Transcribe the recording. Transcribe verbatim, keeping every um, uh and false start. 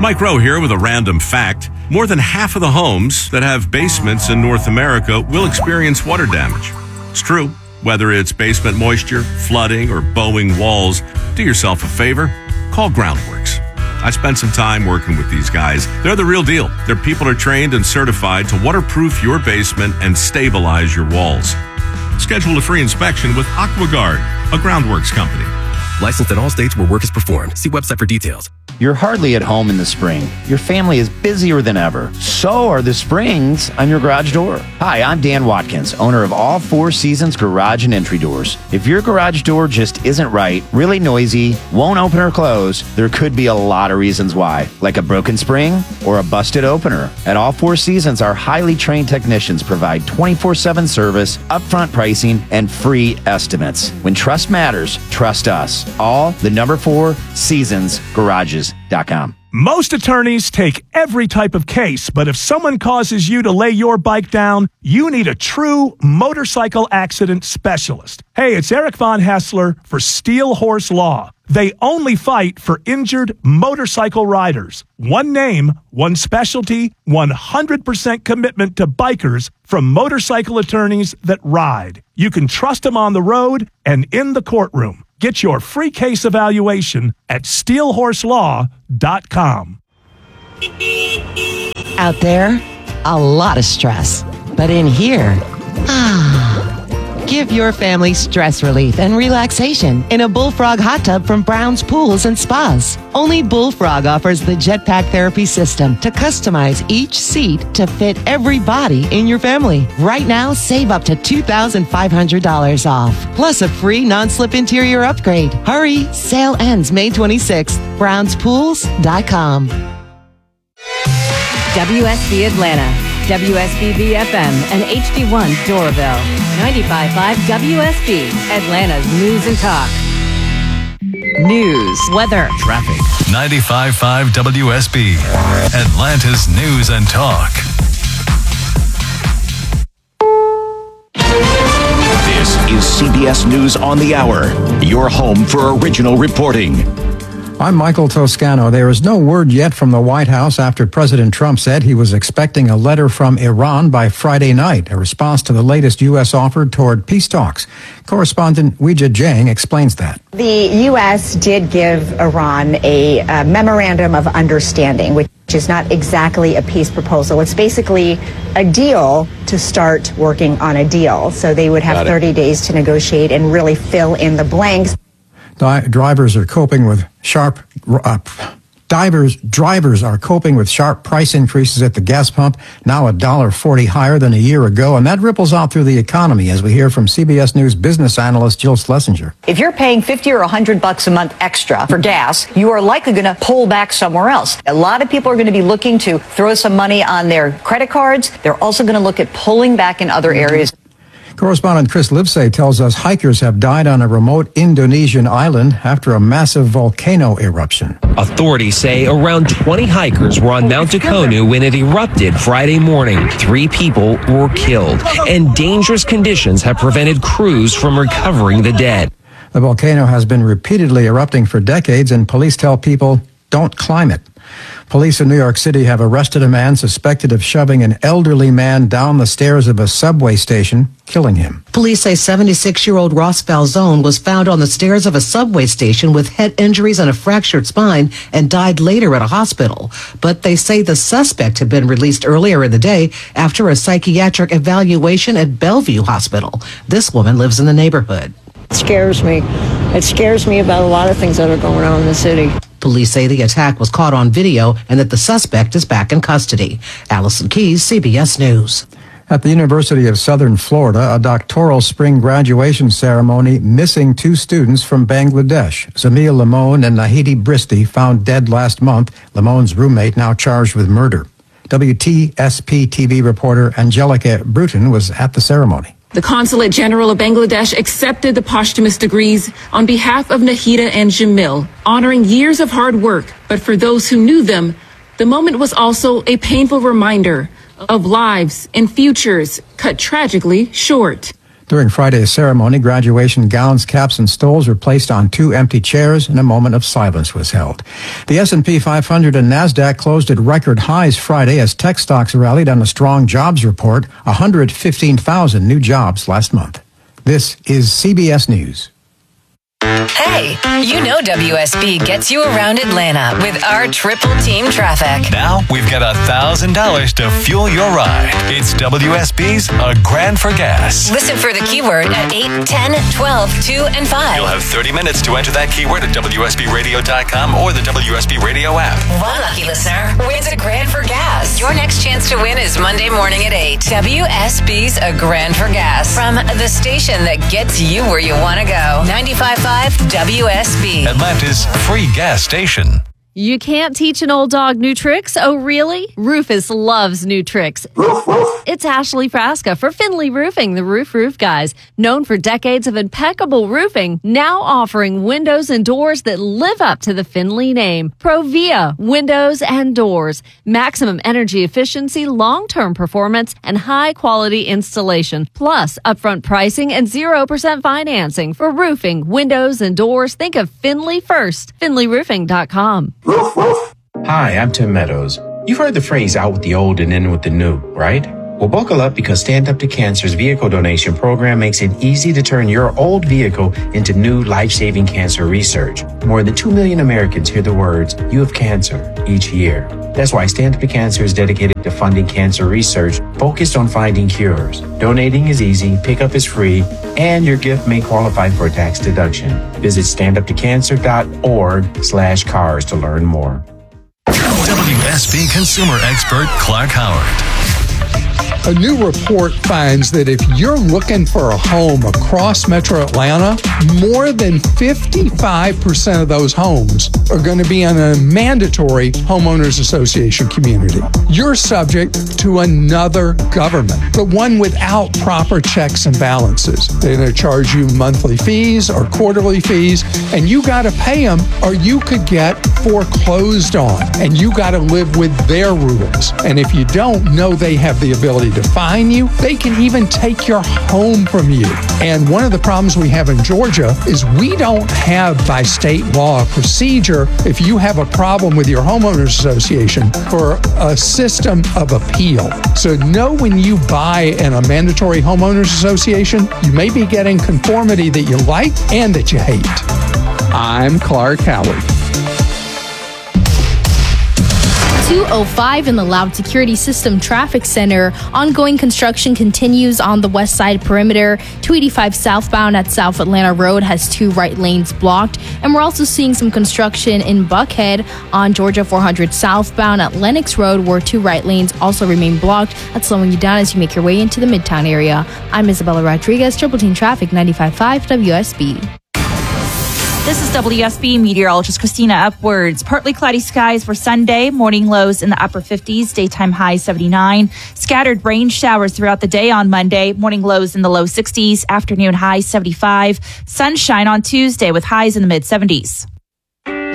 Mike Rowe here with a random fact. More than half of the homes that have basements in North America will experience water damage. It's true. Whether it's basement moisture, flooding, or bowing walls, do yourself a favor. Call Groundworks. I spent some time working with these guys. They're the real deal. Their people are trained and certified to waterproof your basement and stabilize your walls. Schedule a free inspection with AquaGuard, a Groundworks company. Licensed in all states where work is performed. See website for details. You're hardly at home in the spring. Your family is busier than ever. So are the springs on your garage door. Hi, I'm Dan Watkins, owner of All Four Seasons Garage and Entry Doors. If your garage door just isn't right, really noisy, won't open or close, there could be a lot of reasons why, like a broken spring or a busted opener. At All Four Seasons, our highly trained technicians provide twenty-four seven service, upfront pricing, and free estimates. When trust matters, trust us. All the number four seasons garages dot com. Most attorneys take every type of case, but if someone causes you to lay your bike down, you need a true motorcycle accident specialist. Hey, it's Eric Von Hassler for Steel Horse Law. They only fight for injured motorcycle riders. One name, one specialty, one hundred percent commitment to bikers from motorcycle attorneys that ride. You can trust them on the road and in the courtroom. Get your free case evaluation at steel horse law dot com. Out there, a lot of stress. But in here, ah, give your family stress relief and relaxation in a Bullfrog hot tub from Brown's Pools and Spas. Only Bullfrog offers the Jetpack Therapy System to customize each seat to fit every body in your family. Right now, save up to two thousand five hundred dollars off, plus a free non-slip interior upgrade. Hurry, sale ends May twenty-sixth. browns pools dot com. W S B Atlanta, W S B B F M, and H D one Doraville. ninety-five point five W S B, Atlanta's news and talk. News, weather, traffic. ninety-five point five W S B, Atlanta's news and talk. This is C B S News on the Hour, your home for original reporting. I'm Michael Toscano. There is no word yet from the White House after President Trump said he was expecting a letter from Iran by Friday night, a response to the latest U S offer toward peace talks. Correspondent Weijia Jiang explains that. The U S did give Iran a, a memorandum of understanding, which is not exactly a peace proposal. It's basically a deal to start working on a deal. So they would have thirty days to negotiate and really fill in the blanks. Di- drivers are coping with sharp uh, divers drivers are coping with sharp price increases at the gas pump, now a dollar forty higher than a year ago, and that ripples out through the economy, as we hear from C B S News business analyst Jill Schlesinger. If you're paying fifty or one hundred bucks a month extra for gas, you are likely going to pull back somewhere else. A lot of people are going to be looking to throw some money on their credit cards. They're also going to look at pulling back in other areas. Correspondent Chris Livesay tells us hikers have died on a remote Indonesian island after a massive volcano eruption. Authorities say around twenty hikers were on Mount Dukonu when it erupted Friday morning. Three people were killed, and dangerous conditions have prevented crews from recovering the dead. The volcano has been repeatedly erupting for decades, and police tell people don't climb it. Police in New York City have arrested a man suspected of shoving an elderly man down the stairs of a subway station, killing him. Police say seventy-six-year-old Ross Falzone was found on the stairs of a subway station with head injuries and a fractured spine and died later at a hospital. But they say the suspect had been released earlier in the day after a psychiatric evaluation at Bellevue Hospital. This woman lives in the neighborhood. It scares me. It scares me about a lot of things that are going on in the city. Police say the attack was caught on video and that the suspect is back in custody. Allison Keyes, C B S News. At the University of Southern Florida, a doctoral spring graduation ceremony missing two students from Bangladesh. Zamil Limon and Nahidi Bristi found dead last month. Limon's roommate now charged with murder. W T S P T V reporter Angelica Bruton was at the ceremony. The Consulate General of Bangladesh accepted the posthumous degrees on behalf of Nahida and Jamil, honoring years of hard work. But for those who knew them, the moment was also a painful reminder of lives and futures cut tragically short. During Friday's ceremony, graduation gowns, caps, and stoles were placed on two empty chairs, and a moment of silence was held. The S and P five hundred and NASDAQ closed at record highs Friday as tech stocks rallied on a strong jobs report, one hundred fifteen thousand new jobs last month. This is C B S News. Hey, you know W S B gets you around Atlanta with our triple team traffic. Now we've got one thousand dollars to fuel your ride. It's W S B's A Grand for Gas. Listen for the keyword at eight, ten, twelve, two, and five. You'll have thirty minutes to enter that keyword at W S B radio dot com or the W S B Radio app. One lucky listener wins a grand for gas. Your next chance to win is Monday morning at eight. W S B's A Grand for Gas. From the station that gets you where you want to go. ninety-five point five W S B. Atlanta's free gas station. You can't teach an old dog new tricks? Oh, really? Rufus loves new tricks. It's Ashley Frasca for Finley Roofing, the Roof Roof Guys. Known for decades of impeccable roofing, now offering windows and doors that live up to the Finley name. Provia Windows and Doors. Maximum energy efficiency, long-term performance, and high-quality installation. Plus, upfront pricing and zero percent financing. For roofing, windows, and doors, think of Finley first. Finley Roofing dot com. Hi, I'm Tim Meadows. You've heard the phrase out with the old and in with the new, right? Well, buckle up because Stand Up to Cancer's vehicle donation program makes it easy to turn your old vehicle into new life-saving cancer research. More than two million Americans hear the words, "You have cancer," each year. That's why Stand Up to Cancer is dedicated to funding cancer research focused on finding cures. Donating is easy, pickup is free, and your gift may qualify for a tax deduction. Visit stand up to cancer dot org slash cars to learn more. W S B consumer expert Clark Howard. A new report finds that if you're looking for a home across Metro Atlanta, more than fifty-five percent of those homes are going to be in a mandatory homeowners association community. You're subject to another government, the one without proper checks and balances. They're going to charge you monthly fees or quarterly fees, and you got to pay them or you could get foreclosed on, and you got to live with their rules. And if you don't know they have the ability to fine you, they can even take your home from you. And one of the problems we have in Georgia is we don't have, by state law, a procedure if you have a problem with your homeowners association for a system of appeal. So know when you buy in a mandatory homeowners association, you may be getting conformity that you like and that you hate. I'm Clark Howard. two oh five in the Loud Security System Traffic Center. Ongoing construction continues on the west side perimeter. two eighty-five southbound at South Atlanta Road has two right lanes blocked. And we're also seeing some construction in Buckhead on Georgia four hundred southbound at Lenox Road, where two right lanes also remain blocked. That's slowing you down as you make your way into the Midtown area. I'm Isabella Rodriguez, Triple Team Traffic, ninety-five point five W S B. This is W S B meteorologist Christina Upwards. Partly cloudy skies for Sunday. Morning lows in the upper fifties, daytime highs seventy-nine. Scattered rain showers throughout the day on Monday. Morning lows in the low sixties, afternoon highs seventy-five. Sunshine on Tuesday with highs in the mid seventies.